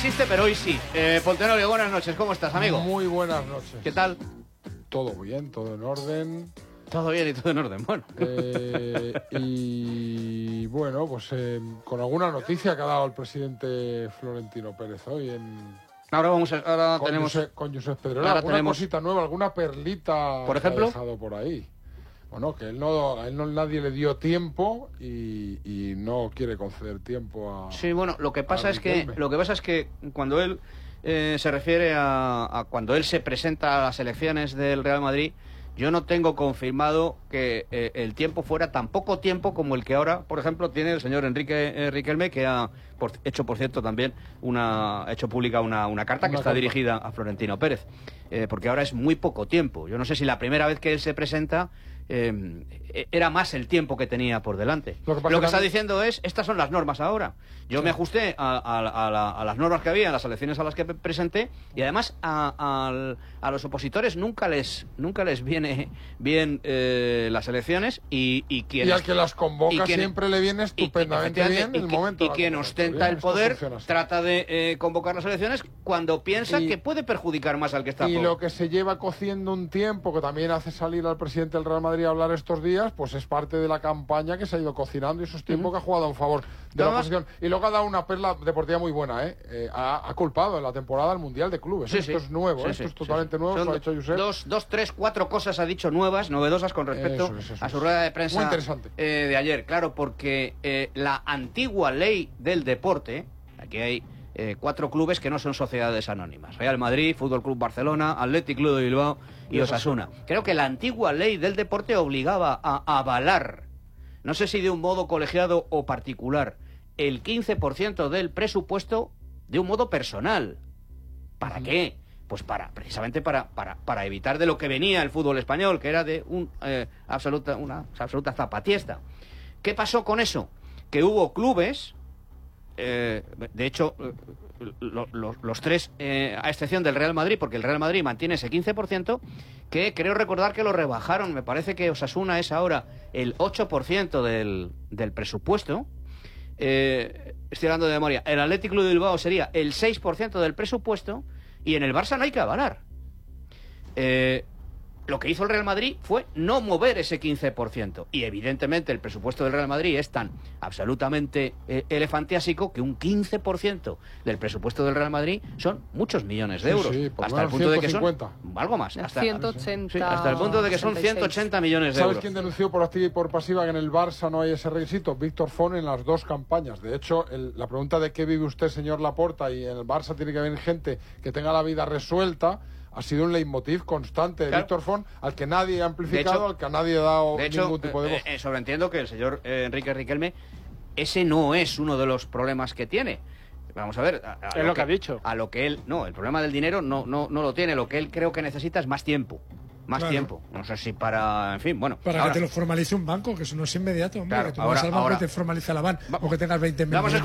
existe, pero hoy sí. Poltenorio, buenas noches, ¿cómo estás, amigo? Muy buenas noches. ¿Qué tal? Todo bien, todo en orden. Todo bien y todo en orden, bueno. Y bueno, pues con alguna noticia que ha dado el presidente Florentino Pérez hoy Ahora tenemos con Josep Pedrerol. ¿Alguna cosita nueva, alguna perlita por ejemplo? Que ha dejado por ahí? Bueno, que a él no nadie le dio tiempo y no quiere conceder tiempo a... Sí, bueno, lo que pasa es que cuando él se refiere a cuando él se presenta a las elecciones del Real Madrid, yo no tengo confirmado que el tiempo fuera tan poco tiempo como el que ahora, por ejemplo, tiene el señor Enrique Riquelme, que ha hecho, por cierto, también ha hecho pública una carta que está dirigida a Florentino Pérez, porque ahora es muy poco tiempo. Yo no sé si la primera vez que él se presenta era más el tiempo que tenía por delante. Lo que está diciendo es, estas son las normas ahora. Yo me ajusté a las normas que había en las elecciones a las que presenté, y además a los opositores nunca les viene bien las elecciones, y al que las convoca siempre le viene estupendamente bien el momento. Y quien ostenta el poder trata de convocar las elecciones cuando piensa que puede perjudicar más al que está. Y lo que se lleva cociendo un tiempo, que también hace salir al presidente del Real Madrid a hablar estos días, pues es parte de la campaña que se ha ido cocinando, y eso es tiempo que ha jugado en favor de la oposición. Y luego ha dado una perla deportiva muy buena, ha culpado en la temporada al Mundial de Clubes. Esto es nuevo, esto es totalmente nuevo, Son lo ha hecho Josep. Dos, tres, cuatro cosas ha dicho novedosas con respecto a su rueda de prensa muy interesante. De ayer. Claro, porque la antigua ley del deporte, aquí hay 4 clubes que no son sociedades anónimas: Real Madrid, Fútbol Club Barcelona, Athletic Club de Bilbao y Osasuna. Creo que la antigua ley del deporte obligaba a avalar, no sé si de un modo colegiado o particular, el 15% del presupuesto de un modo personal. ¿Para qué? Pues precisamente para evitar de lo que venía el fútbol español, que era de una absoluta zapatiesta. ¿Qué pasó con eso? Que hubo clubes, de hecho, los tres, a excepción del Real Madrid, porque el Real Madrid mantiene ese 15%, que creo recordar que lo rebajaron. Me parece que Osasuna es ahora el 8% del presupuesto. Estoy hablando de memoria. El Athletic Club de Bilbao sería el 6% del presupuesto, y en el Barça no hay que avalar. Lo que hizo el Real Madrid fue no mover ese 15%. Y evidentemente el presupuesto del Real Madrid es tan absolutamente elefantiásico que un 15% del presupuesto del Real Madrid son muchos millones de euros. Hasta el punto de que son algo más. Hasta el punto de que son 180 millones de euros. ¿Sabes quién denunció por activa y por pasiva que en el Barça no hay ese requisito? Víctor Font, en las 2 campañas. De hecho, la pregunta de qué vive usted, señor Laporta, y en el Barça tiene que haber gente que tenga la vida resuelta, ha sido un leitmotiv constante de Víctor Font, al que nadie ha amplificado, al que a nadie ha dado ningún tipo de voz. Sobreentiendo que el señor Enrique Riquelme, ese no es uno de los problemas que tiene. Vamos a ver, es lo que ha dicho. A lo que él, no, el problema del dinero no lo tiene. Lo que él creo que necesita es más tiempo. Tiempo. No sé si en fin, bueno. Para que te lo formalice un banco, que eso no es inmediato, hombre. Que tú vas al banco y te formaliza la van, o que tengas 20 millones.